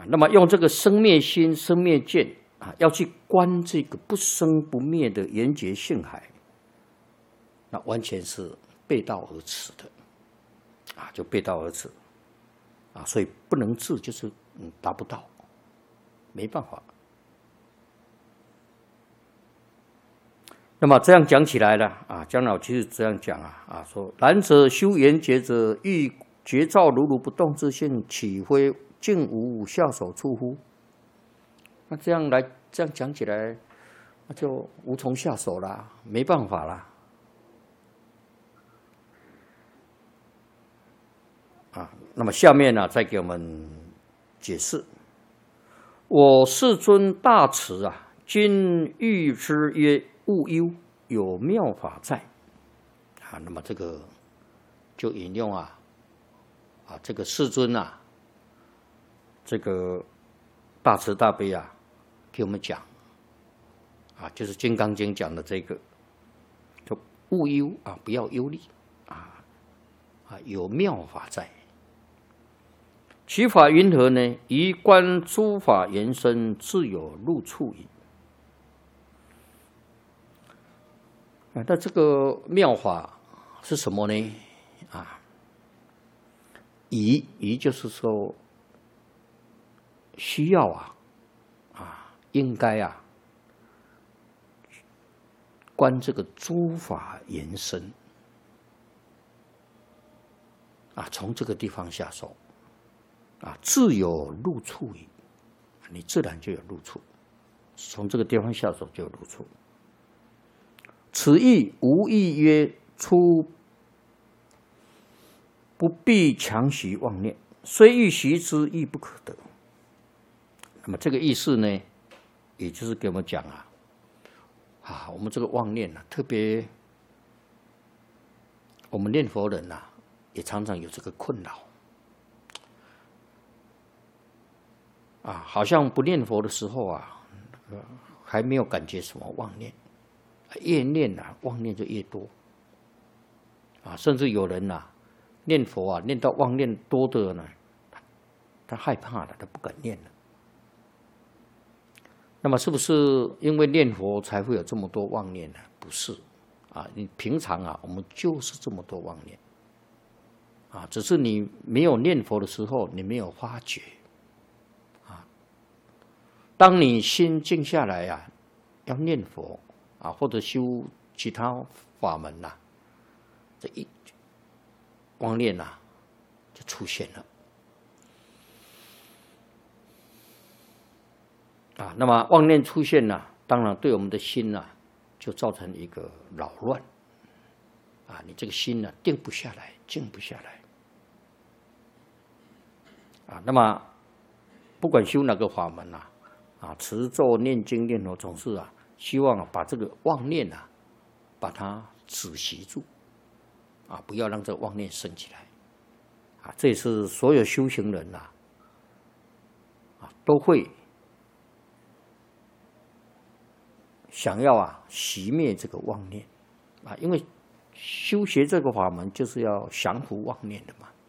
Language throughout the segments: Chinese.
那么用这个生灭心、生灭见啊，要去观这个不生不灭的缘觉性海，那完全是背道而驰的啊，就背道而驰啊，所以不能治就是达不到，没办法。那么这样讲起来了啊，姜老其实这样讲啊，说然则修缘觉者，欲觉照如如不动之性，岂非竟无下手处乎？那这样讲起来，那就无从下手啦，没办法啦。啊，那么下面呢，再给我们解释：我世尊大慈啊，今欲之曰。勿忧，有妙法在啊。那么这个就引用这个世尊啊，这个大慈大悲啊，给我们讲啊，就是《金刚经》讲的这个，就勿忧啊，不要忧虑有妙法在。其法云何呢？宜观诸法原身，自有入处矣。那这个妙法是什么呢？宜就是说需要应该观这个诸法原身从这个地方下手自有入处矣。你自然就有入处，从这个地方下手就有入处。此意无意曰出不必强习妄念，虽欲习之，亦不可得。那么这个意思呢，也就是给我们讲我们这个妄念特别我们念佛人也常常有这个困扰好像不念佛的时候还没有感觉什么妄念。越念妄念就越多甚至有人念佛念到妄念多的呢，他害怕了，他不敢念了。那么是不是因为念佛才会有这么多妄念呢？不是你平常我们就是这么多妄念只是你没有念佛的时候，你没有发觉当你心静下来要念佛或者修其他法门这一妄念就出现了那么妄念出现当然对我们的心就造成一个扰乱你这个心定不下来，静不下来那么不管修哪个法门持咒念经念佛，总是希望把这个妄念把它止息住不要让这个妄念升起来这也是所有修行人都会想要熄灭这个妄念因为修学这个法门就是要降伏妄念的嘛。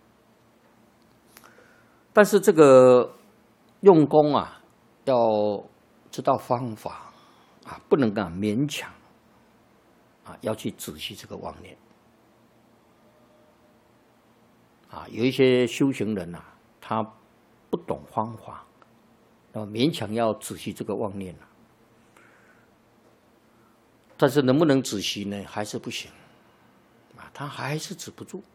但是这个用功要知道方法不能勉强要去止息这个妄念有一些修行人他不懂方法，那么勉强要止息这个妄念但是能不能止息呢？还是不行他还是止不住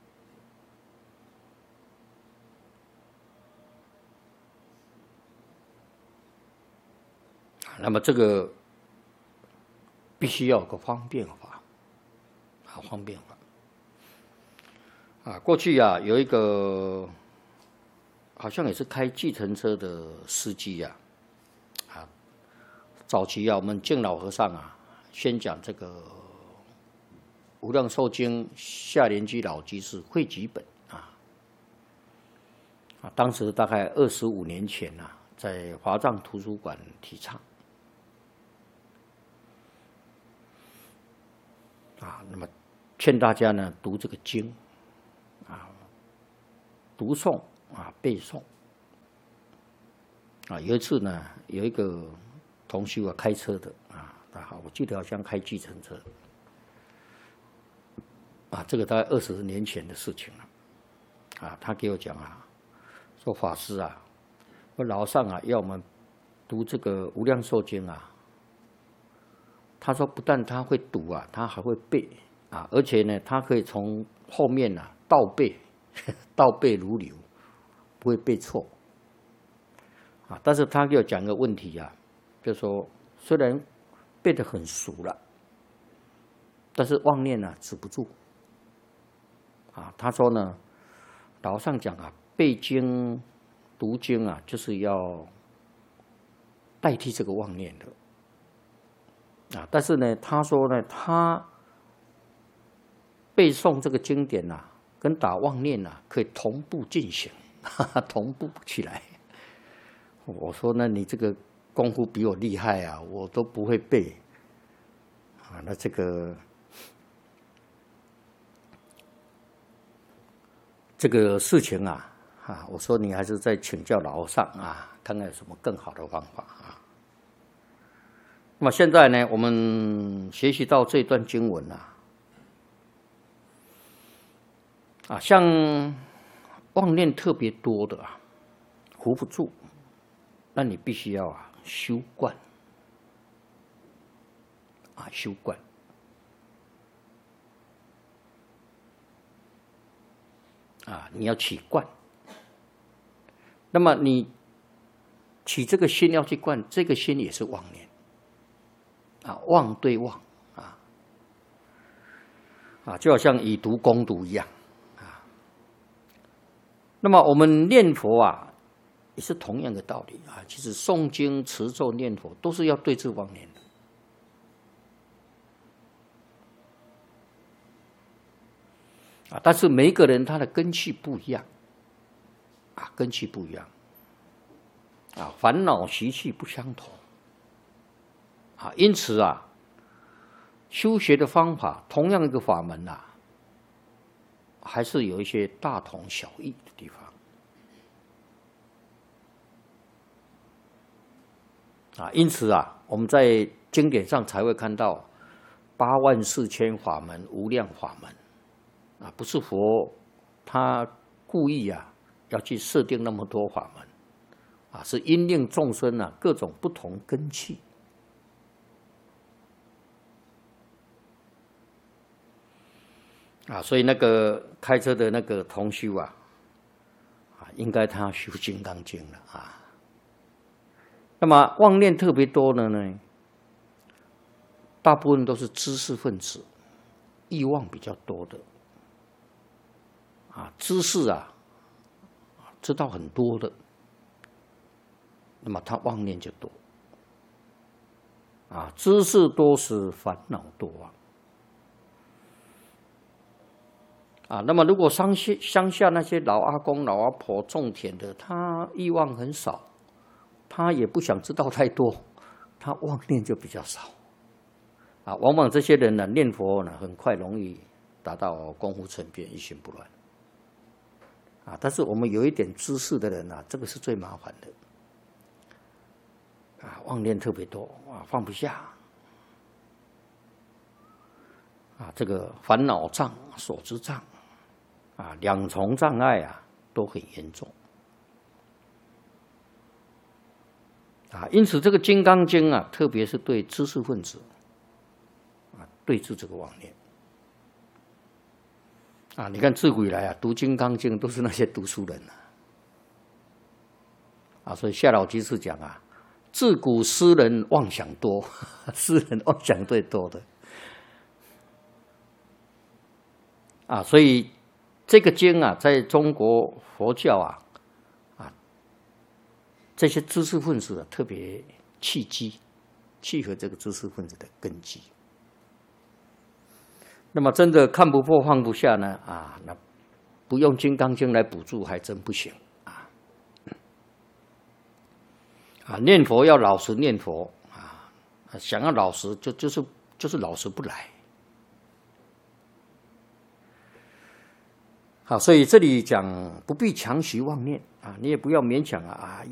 那么这个必须要有个方便法方便法过去有一个好像也是开计程车的司机早期我们净老和尚宣讲这个无量寿经下莲居老居士汇集本当时大概25年前在华藏图书馆提倡那么劝大家呢读这个经读诵背诵有一次呢，有一个同修开车的我记得好像开计程车这个大概20年前的事情了他给我讲说法师说老上要我们读这个无量寿经他说不但他会读他还会背而且呢，他可以从后面倒背，倒背如流，不会背错但是他给我讲个问题就是说虽然背得很熟了，但是妄念止不住他说呢，老和尚讲背经、读经就是要代替这个妄念的但是呢，他说呢，他背诵这个经典跟打妄念可以同步进行，同步起来。我说那你这个功夫比我厉害我都不会背那这个事情我说你还是再请教老和尚看看有什么更好的方法那么现在呢，我们学习到这段经文像妄念特别多的扶不住，那你必须要修观修观你要起观。那么你起这个心要去观，这个心也是妄念妄对妄就好像以毒攻毒一样那么我们念佛也是同样的道理其实诵经、持咒、念佛都是要对治妄念的但是每一个人他的根器不一样根器不一样烦恼习气不相同因此修学的方法同样一个法门还是有一些大同小异的地方因此我们在经典上才会看到84000法门、无量法门不是佛他故意要去设定那么多法门是因应众生各种不同根器所以那个开车的那个同修应该他修《金刚经》了那么妄念特别多的呢，大部分都是知识分子，欲望比较多的知识知道很多的，那么他妄念就多知识多时烦恼多那么如果乡下那些老阿公老阿婆种田的，他欲望很少，他也不想知道太多，他妄念就比较少往往这些人念佛很快容易达到功夫成片，一心不乱但是我们有一点知识的人这个是最麻烦的妄念特别多放不下这个烦恼障、所知障两重障碍都很严重因此这个《金刚经》特别是对知识分子对治这个妄念你看自古以来读《金刚经》都是那些读书人所以夏老居士讲自古诗人妄想多，诗人妄想最多的所以这个经在中国佛教这些知识分子特别契合这个知识分子的根基。那么真的看不破放不下呢那不用《金刚经》来补助还真不行念佛要老实念佛想要老实就是老实不来所以这里讲不必强习妄念你也不要勉强